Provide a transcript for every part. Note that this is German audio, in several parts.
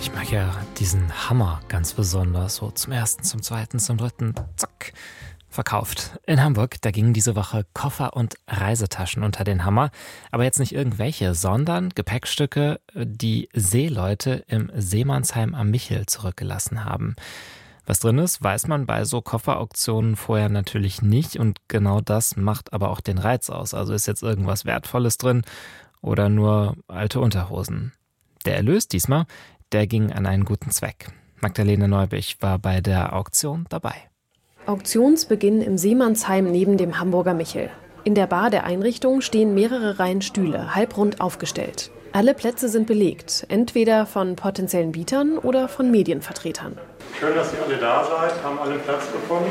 Ich mag ja diesen Hammer ganz besonders. So zum ersten, zum zweiten, zum dritten, zack, verkauft. In Hamburg, da gingen diese Woche Koffer und Reisetaschen unter den Hammer. Aber jetzt nicht irgendwelche, sondern Gepäckstücke, die Seeleute im Seemannsheim am Michel zurückgelassen haben. Was drin ist, weiß man bei so Kofferauktionen vorher natürlich nicht. Und genau das macht aber auch den Reiz aus. Also ist jetzt irgendwas Wertvolles drin oder nur alte Unterhosen. Der Erlös diesmal, der ging an einen guten Zweck. Magdalene Neubich war bei der Auktion dabei. Auktionsbeginn im Seemannsheim neben dem Hamburger Michel. In der Bar der Einrichtung stehen mehrere Reihen Stühle, halbrund aufgestellt. Alle Plätze sind belegt, entweder von potenziellen Bietern oder von Medienvertretern. Schön, dass ihr alle da seid, haben alle Platz gefunden.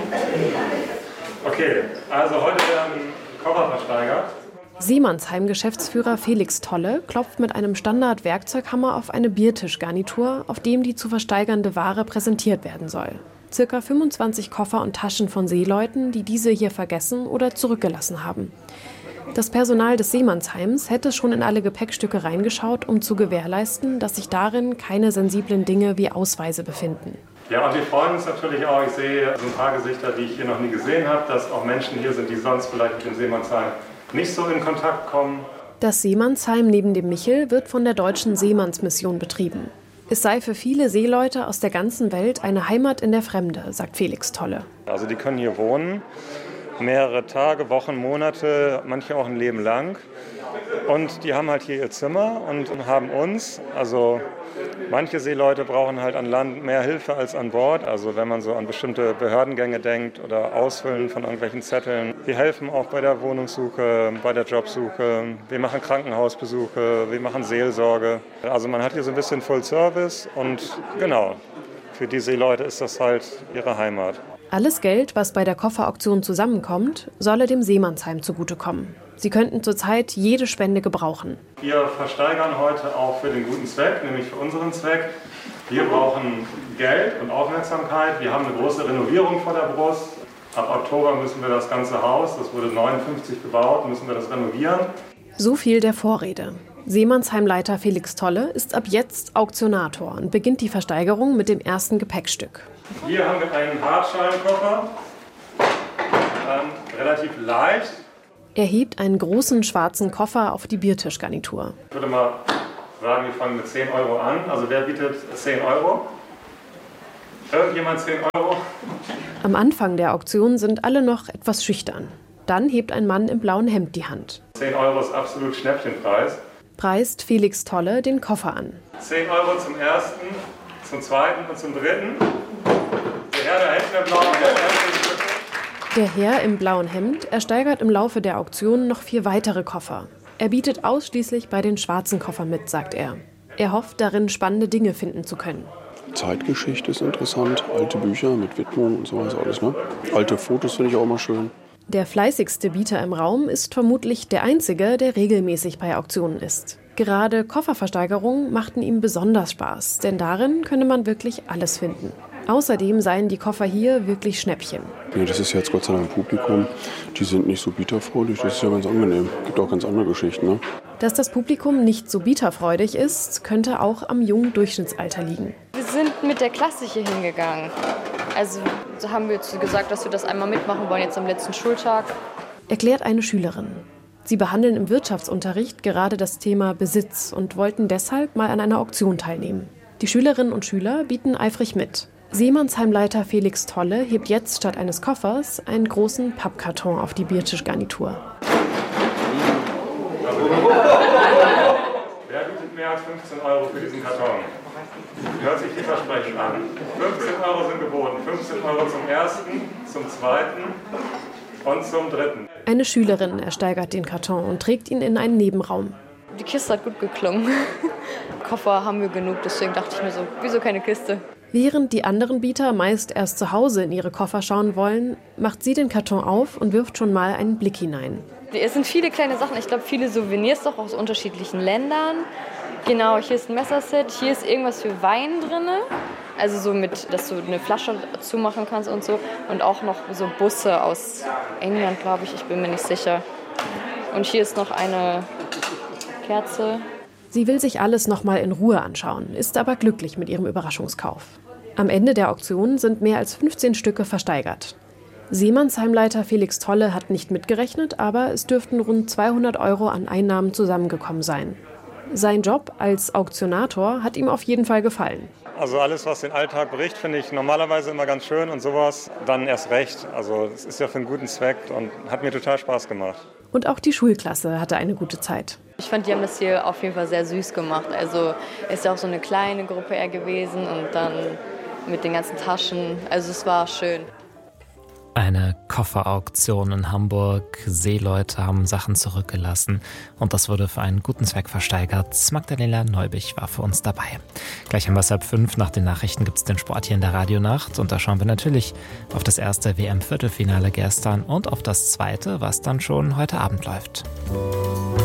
Okay, also heute werden Koffer versteigert. Seemannsheim-Geschäftsführer Felix Tolle klopft mit einem Standard-Werkzeughammer auf eine Biertischgarnitur, auf dem die zu versteigernde Ware präsentiert werden soll. Circa 25 Koffer und Taschen von Seeleuten, die diese hier vergessen oder zurückgelassen haben. Das Personal des Seemannsheims hätte schon in alle Gepäckstücke reingeschaut, um zu gewährleisten, dass sich darin keine sensiblen Dinge wie Ausweise befinden. Ja, und wir freuen uns natürlich auch, ich sehe so ein paar Gesichter, die ich hier noch nie gesehen habe, dass auch Menschen hier sind, die sonst vielleicht mit dem Seemannsheim nicht so in Kontakt kommen. Das Seemannsheim neben dem Michel wird von der Deutschen Seemannsmission betrieben. Es sei für viele Seeleute aus der ganzen Welt eine Heimat in der Fremde, sagt Felix Tolle. Also die können hier wohnen, mehrere Tage, Wochen, Monate, manche auch ein Leben lang. Und die haben halt hier ihr Zimmer und haben uns, also manche Seeleute brauchen halt an Land mehr Hilfe als an Bord. Also wenn man so an bestimmte Behördengänge denkt oder Ausfüllen von irgendwelchen Zetteln. Wir helfen auch bei der Wohnungssuche, bei der Jobsuche. Wir machen Krankenhausbesuche, wir machen Seelsorge. Also man hat hier so ein bisschen Full Service und genau, für die Seeleute ist das halt ihre Heimat. Alles Geld, was bei der Kofferauktion zusammenkommt, solle dem Seemannsheim zugutekommen. Sie könnten zurzeit jede Spende gebrauchen. Wir versteigern heute auch für den guten Zweck, nämlich für unseren Zweck. Wir brauchen Geld und Aufmerksamkeit. Wir haben eine große Renovierung vor der Brust. Ab Oktober müssen wir das ganze Haus, das wurde 59 gebaut, müssen wir das renovieren. So viel der Vorrede. Seemannsheimleiter Felix Tolle ist ab jetzt Auktionator und beginnt die Versteigerung mit dem ersten Gepäckstück. Hier haben wir einen Hartscheinkoffer, relativ leicht. Er hebt einen großen schwarzen Koffer auf die Biertischgarnitur. Ich würde mal sagen, wir fangen mit 10 Euro an. Also wer bietet 10 Euro? Irgendjemand 10 Euro? Am Anfang der Auktion sind alle noch etwas schüchtern. Dann hebt ein Mann im blauen Hemd die Hand. 10 Euro ist absolut Schnäppchenpreis. Preist Felix Tolle den Koffer an. 10 Euro zum ersten, zum zweiten und zum dritten. Der Herr da hinten im blauen Hemd. Der Herr im blauen Hemd ersteigert im Laufe der Auktion noch 4 weitere Koffer. Er bietet ausschließlich bei den schwarzen Koffern mit, sagt er. Er hofft, darin spannende Dinge finden zu können. Zeitgeschichte ist interessant, alte Bücher mit Widmung und sowas alles, ne? Alte Fotos finde ich auch immer schön. Der fleißigste Bieter im Raum ist vermutlich der einzige, der regelmäßig bei Auktionen ist. Gerade Kofferversteigerungen machten ihm besonders Spaß, denn darin könne man wirklich alles finden. Außerdem seien die Koffer hier wirklich Schnäppchen. Ja, das ist jetzt Gott sei Dank Publikum. Die sind nicht so bieterfreudig, das ist ja ganz angenehm. Gibt auch ganz andere Geschichten, ne? Dass das Publikum nicht so bieterfreudig ist, könnte auch am jungen Durchschnittsalter liegen. Wir sind mit der Klasse hier hingegangen. Also so haben wir gesagt, dass wir das einmal mitmachen wollen, jetzt am letzten Schultag. Erklärt eine Schülerin. Sie behandeln im Wirtschaftsunterricht gerade das Thema Besitz und wollten deshalb mal an einer Auktion teilnehmen. Die Schülerinnen und Schüler bieten eifrig mit. Seemannsheimleiter Felix Tolle hebt jetzt statt eines Koffers einen großen Pappkarton auf die Biertischgarnitur. Wer bietet mehr als 15 Euro für diesen Karton? Hört sich vielversprechend an. 15 Euro sind geboten. 15 Euro zum ersten, zum zweiten und zum dritten. Eine Schülerin ersteigert den Karton und trägt ihn in einen Nebenraum. Die Kiste hat gut geklungen. Koffer haben wir genug, deswegen dachte ich mir so, wieso keine Kiste? Während die anderen Bieter meist erst zu Hause in ihre Koffer schauen wollen, macht sie den Karton auf und wirft schon mal einen Blick hinein. Es sind viele kleine Sachen, ich glaube viele Souvenirs doch aus unterschiedlichen Ländern. Genau, hier ist ein Messerset, hier ist irgendwas für Wein drin. Also so mit, dass du eine Flasche zumachen kannst und so. Und auch noch so Busse aus England, glaube ich bin mir nicht sicher. Und hier ist noch eine Kerze. Sie will sich alles nochmal in Ruhe anschauen, ist aber glücklich mit ihrem Überraschungskauf. Am Ende der Auktion sind mehr als 15 Stücke versteigert. Seemannsheimleiter Felix Tolle hat nicht mitgerechnet, aber es dürften rund 200 € an Einnahmen zusammengekommen sein. Sein Job als Auktionator hat ihm auf jeden Fall gefallen. Also alles, was den Alltag bricht, finde ich normalerweise immer ganz schön und sowas dann erst recht. Also es ist ja für einen guten Zweck und hat mir total Spaß gemacht. Und auch die Schulklasse hatte eine gute Zeit. Ich fand, die haben das hier auf jeden Fall sehr süß gemacht. Also es ist ja auch so eine kleine Gruppe eher gewesen und dann mit den ganzen Taschen. Also es war schön. Eine Kofferauktion in Hamburg. Seeleute haben Sachen zurückgelassen und das wurde für einen guten Zweck versteigert. Magdalena Neubich war für uns dabei. Gleich um 4:30 nach den Nachrichten gibt es den Sport hier in der Radionacht und da schauen wir natürlich auf das erste WM-Viertelfinale gestern und auf das zweite, was dann schon heute Abend läuft.